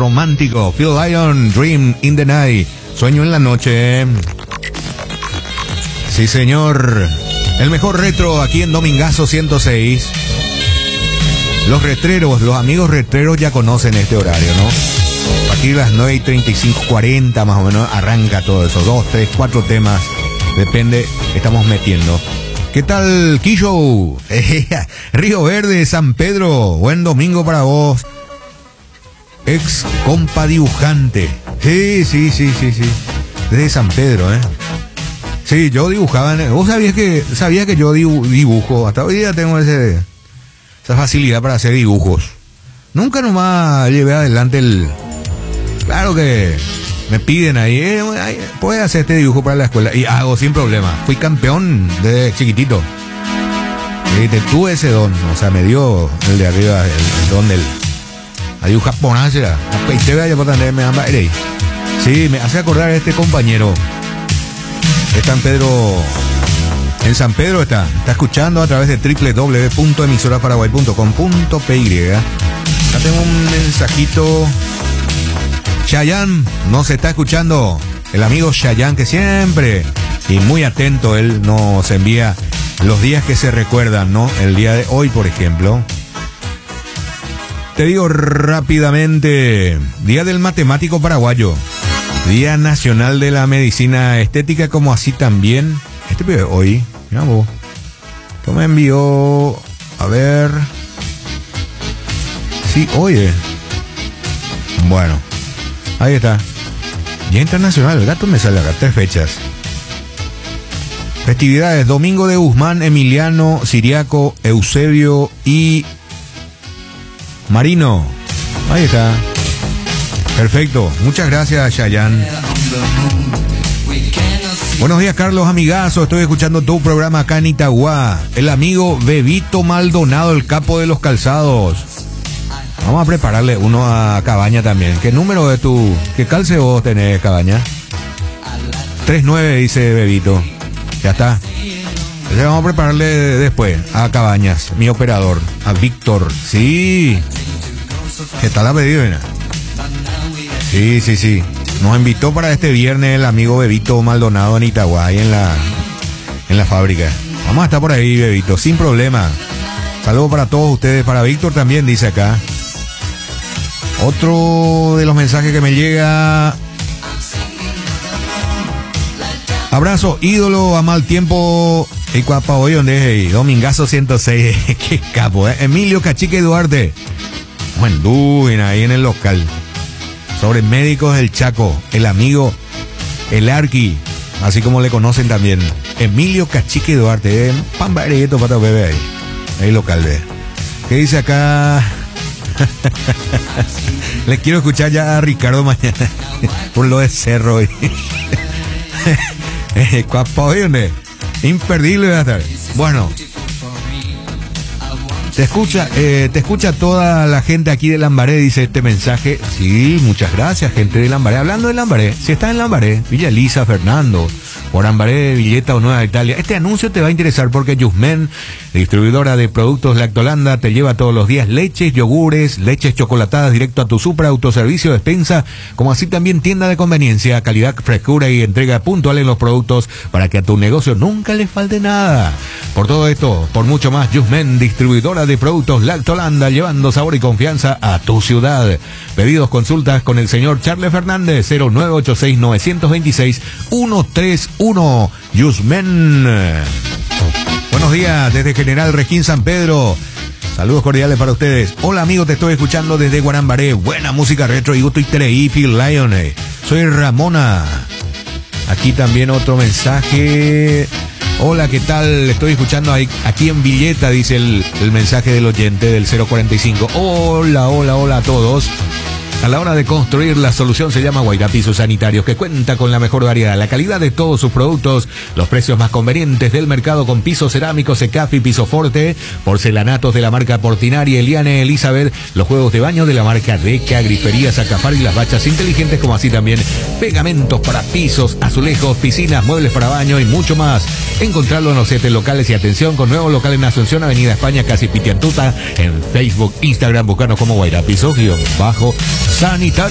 romántico. Phil Lyon, Dream in the Night. Sueño en la noche. Sí, señor. El mejor retro aquí en Domingazo 106. Los retreros, los amigos retreros ya conocen este horario, ¿no? A partir de las 9:35, 40 más o menos arranca todo eso. 2, 3, 4 temas. Depende, estamos metiendo. ¿Qué tal, Quillo? Río Verde, San Pedro. Buen domingo para vos. Ex compa dibujante. Sí. Desde San Pedro, ¿eh? Sí, yo dibujaba. Vos sabías que yo dibujo. Hasta hoy día tengo esa facilidad para hacer dibujos. Nunca nomás llevé adelante el... Claro que me piden ahí, puedes hacer este dibujo para la escuela. Y hago sin problema. Fui campeón desde chiquitito. Tuve ese don. O sea, me dio el de arriba, el don del... A dibujar ponancia. Sí, me hace acordar a este compañero. En San Pedro está escuchando a través de www.emisoraparaguay.com.py. Acá tengo un mensajito. Chayanne nos está escuchando. El amigo Chayanne, que siempre y muy atento, él nos envía los días que se recuerdan, ¿no? El día de hoy, por ejemplo. Te digo rápidamente, Día del Matemático Paraguayo, Día Nacional de la Medicina Estética, como así también, hoy, mira vos, esto me envió, a ver, sí, oye, bueno, ahí está, Día Internacional, el gato me sale acá, 3 fechas. Festividades, Domingo de Guzmán, Emiliano, Siriaco, Eusebio y Marino. Ahí está. Perfecto. Muchas gracias, Chayanne. Buenos días, Carlos, amigazo. Estoy escuchando tu programa acá en Itagua. El amigo Bebito Maldonado, el capo de los calzados. Vamos a prepararle uno a Cabaña también. ¿Qué número de qué calce vos tenés, Cabaña? 39, dice Bebito. Ya está. Entonces vamos a prepararle después a Cabañas, mi operador, a Víctor. Sí. ¿Qué tal la pedida? Sí. Nos invitó para este viernes el amigo Bebito Maldonado en Itagua, ahí en la fábrica. Vamos a estar por ahí, Bebito, sin problema. Saludos para todos ustedes, para Víctor también, dice acá. Otro de los mensajes que me llega. Abrazo, ídolo, a mal tiempo. Y cuapa hoy, ¿dónde es? Domingazo 106. Qué capo, ¿eh? Emilio Cachique Duarte. Buen ahí en el local. Sobre médicos del Chaco. El amigo, el Arqui. Así como le conocen también. Emilio Cachique Duarte. Pambareto para bebé ahí. Ahí local, ve. ¿Qué dice acá? Les quiero escuchar ya a Ricardo mañana. Por lo de Cerro. Cuapa hoy, ¿dónde? Imperdible va a estar. Bueno, te escucha toda la gente aquí de Lambaré, dice este mensaje. Sí, muchas gracias, gente de Lambaré. Hablando de Lambaré, si estás en Lambaré, Villa Elisa, Fernando, por Lambaré, Villeta o Nueva Italia, este anuncio te va a interesar porque Yusmen, distribuidora de productos Lactolanda, te lleva todos los días leches, yogures, leches chocolatadas directo a tu super autoservicio despensa, como así también tienda de conveniencia, calidad, frescura y entrega puntual en los productos para que a tu negocio nunca le falte nada. Por todo esto, por mucho más, Yusmen, distribuidora de productos Lactolanda, llevando sabor y confianza a tu ciudad. Pedidos, consultas con el señor Charles Fernández, 0986-926-131. Yusmen. Buenos días desde General Regín San Pedro. Saludos cordiales para ustedes. Hola amigo, te estoy escuchando desde Guarambaré. Buena música retro y gusto y Tereí, Phil Lyon. Soy Ramona. Aquí también otro mensaje. Hola, ¿qué tal? Estoy escuchando aquí en Villeta, dice el mensaje del oyente del 045. Hola a todos. A la hora de construir, la solución se llama Guairá Pisos Sanitarios, que cuenta con la mejor variedad, la calidad de todos sus productos, los precios más convenientes del mercado, con pisos cerámicos, Secafi, Piso Forte, porcelanatos de la marca Portinari, Eliane, Elizabeth, los juegos de baño de la marca Deca, griferías, Acafar y las bachas inteligentes, como así también pegamentos para pisos, azulejos, piscinas, muebles para baño y mucho más. Encontrarlo en los 7 locales y atención con nuevo local en Asunción, Avenida España, casi Pitiantuta, en Facebook, Instagram, buscarnos como Guairá Pisos _sanitarios.